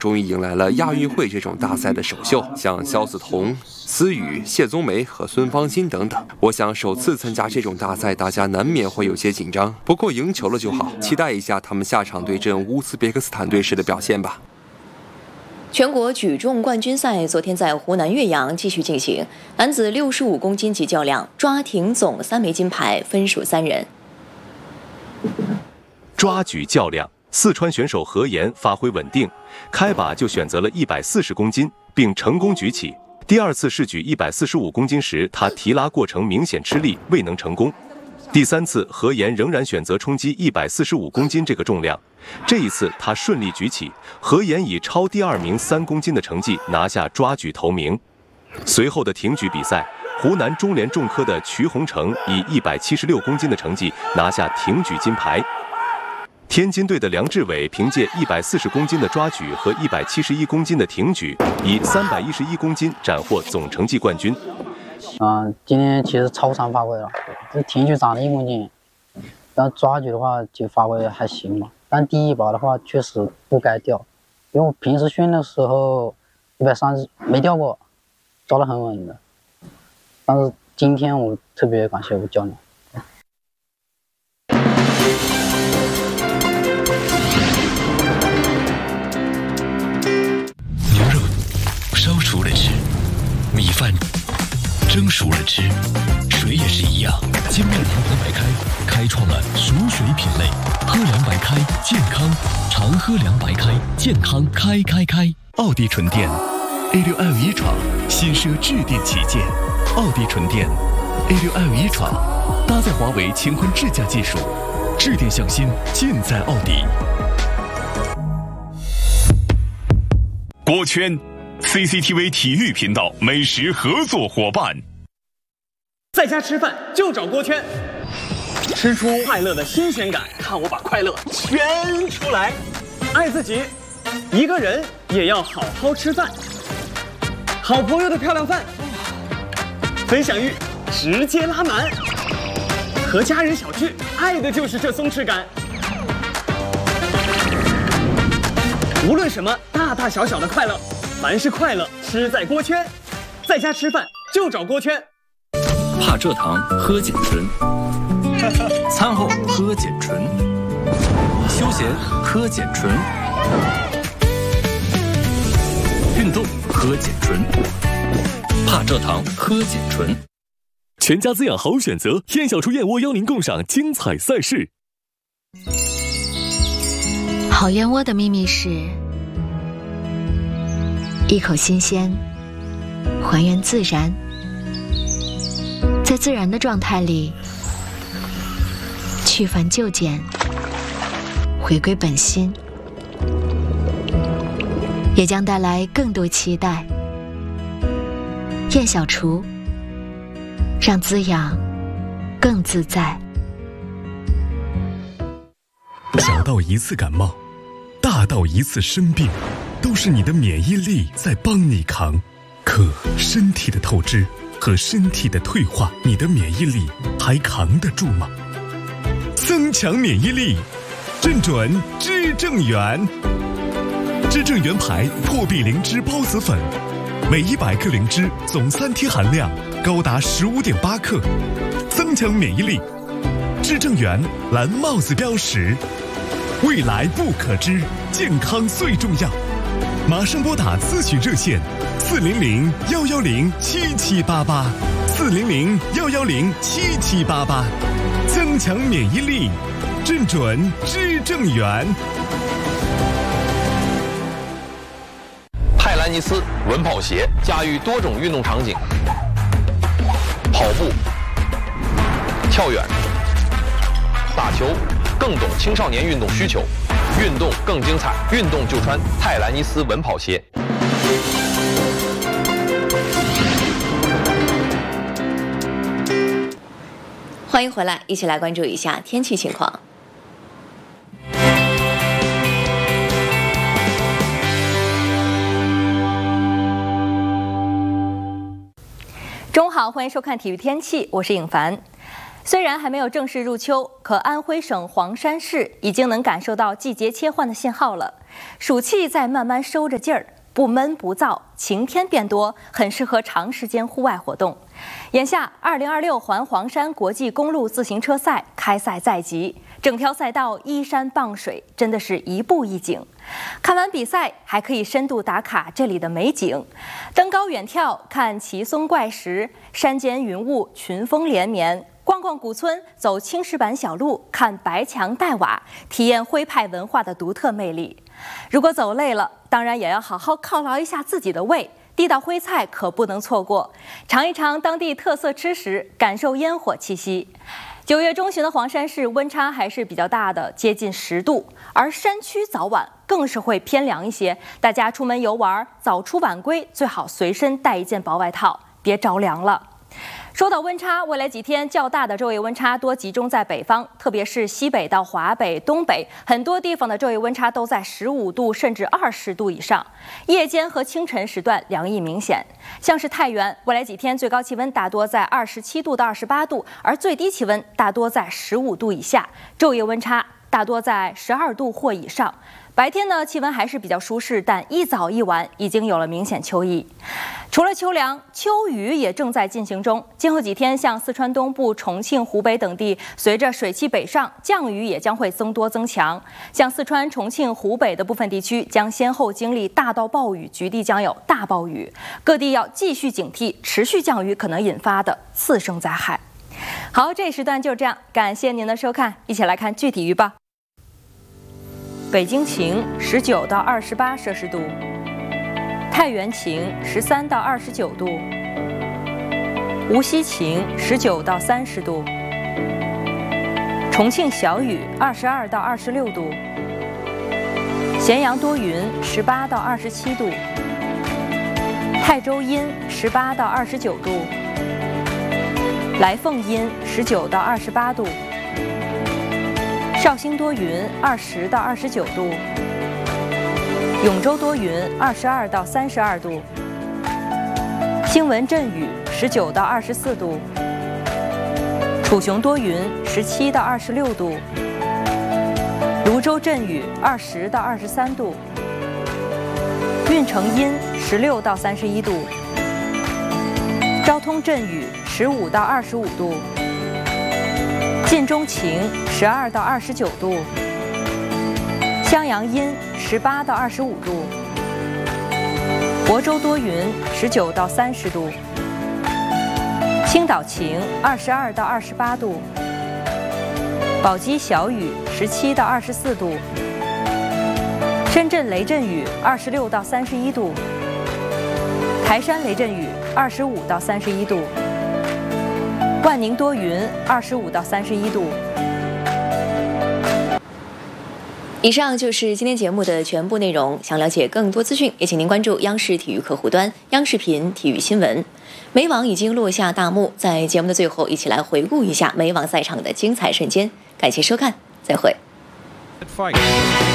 终于迎来了亚运会这种大赛的首秀，像肖思彤、思雨、谢宗梅和孙芳欣等等。我想首次参加这种大赛，大家难免会有些紧张，不过赢球了就好，期待一下他们下场对阵乌兹别克斯坦队时的表现吧。 全国举重冠军赛昨天在湖南岳阳继续进行，男子65公斤级较量抓挺总3枚金牌，分属3人。 抓举较量，四川选手何岩发挥稳定，开把就选择了140公斤，并成功举起。第二次试举145公斤时，他提拉过程明显吃力，未能成功。第三次，何岩仍然选择冲击145公斤这个重量，这一次他顺利举起，何岩以超第2名3公斤的成绩拿下抓举头名。随后的挺举比赛，湖南中联重科的瞿洪成以176公斤的成绩拿下挺举金牌。天津队的梁志伟凭借140公斤的抓举和171公斤的挺举，以311公斤斩获总成绩冠军。 今天其实超常发挥了，这挺举长了1公斤，但抓举的话就发挥还行吧。但第一把的话确实不该掉，因为我平时训的时候130没掉过，抓得很稳的。但是今天我特别感谢我教练。 牛肉烧熟了吃，米饭蒸熟了吃，水也是一样。金麦郎喝白开开创了熟水品类，喝凉白开健康，常喝凉白开健康开。奥迪纯电 A6L1 闯，新奢致电旗舰。奥迪纯电 A6L1 闯，搭载华为乾坤智驾技术，致电向心尽在奥迪。 锅圈 CCTV 体育频道美食合作伙伴。 在家吃饭就找锅圈，吃出快乐的新鲜感，看我把快乐圈出来。爱自己，一个人也要好好吃饭。好朋友的漂亮饭，分享欲直接拉满。和家人小聚，爱的就是这松弛感。无论什么大大小小的快乐，凡是快乐吃在锅圈。在家吃饭就找锅圈。 怕蔗糖喝碱醇，餐后喝碱醇，休闲喝碱醇，运动喝碱醇，怕蔗糖喝碱醇。 全家滋养好选择，燕小厨燕窝邀您共赏精彩赛事。 好燕窝的秘密是一口新鲜，还原自然，在自然的状态里去繁就简，回归本心，也将带来更多期待。燕小厨，让滋养更自在。 小到一次感冒，大到一次生病，都是你的免疫力在帮你扛。可身体的透支和身体的退化，你的免疫力还扛得住吗？增强免疫力，正准知正元。知正元牌破壁灵芝孢子粉，每100克灵芝总3天含量高达15.8克，增强免疫力。知正元蓝帽子标识，未来不可知，健康最重要。马上拨打咨询热线400-110-7788，400-110-7788，增强免疫力，正准知正元。 泰兰尼斯稳跑鞋驾驭多种运动场景，跑步、跳远、打球，更懂青少年运动需求，运动更精彩，运动就穿泰兰尼斯稳跑鞋。 欢迎回来，一起来关注一下天气情况。 中午好，欢迎收看体育天气，我是颖凡。 虽然还没有正式入秋，可安徽省黄山市已经能感受到季节切换的信号了。暑气在慢慢收着劲儿，不闷不燥，晴天变多，很适合长时间户外活动。眼下，2026环黄山国际公路自行车赛开赛在即，整条赛道依山傍水，真的是一步一景。看完比赛，还可以深度打卡这里的美景，登高远眺，看奇松怪石，山间云雾，群峰连绵。逛逛古村，走青石板小路，看白墙黛瓦，体验徽派文化的独特魅力。如果走累了，当然也要好好犒劳一下自己的胃，地道徽菜可不能错过，尝一尝当地特色吃食，感受烟火气息。9月中旬的黄山市温差还是比较大的，接近10度，而山区早晚更是会偏凉一些。大家出门游玩，早出晚归，最好随身带一件薄外套，别着凉了。说到温差，未来几天较大的昼夜温差多集中在北方，特别是西北到华北、东北，很多地方的昼夜温差都在15度甚至20度以上。夜间和清晨时段凉意明显，像是太原，未来几天最高气温大多在27度到28度，而最低气温大多在15度以下，昼夜温差大多在12度或以上。白天呢，气温还是比较舒适，但一早一晚已经有了明显秋意。除了秋凉，秋雨也正在进行中。今后几天，像四川东部、重庆、湖北等地，随着水汽北上，降雨也将会增多增强。像四川、重庆、湖北的部分地区将先后经历大到暴雨，局地将有大暴雨，各地要继续警惕持续降雨可能引发的次生灾害。好，这一时段就这样，感谢您的收看，一起来看具体预报。北京晴，19到28摄氏度；太原晴，13到29度；无锡晴，19到30度；重庆小雨，22到26度；咸阳多云，18到27度；泰州阴，18到29度；来凤阴，19到28度。绍兴多云，20到29度；永州多云，22到32度；兴文阵雨，19到24度；楚雄多云，17到26度；泸州阵雨，20到23度；运城阴，16到31度；昭通阵雨，15到25度；晋中晴，12到29度；襄阳阴，18到25度；亳州多云，19到30度；青岛晴，22到28度；宝鸡小雨，17到24度；深圳雷阵雨，26到31度；台山雷阵雨，25到31度；万宁多云，25到31度。 以上就是今天节目的全部内容。想了解更多资讯，也请您关注央视体育客户端、央视频体育新闻。美网已经落下大幕，在节目的最后，一起来回顾一下美网赛场的精彩瞬间。感谢收看，再会。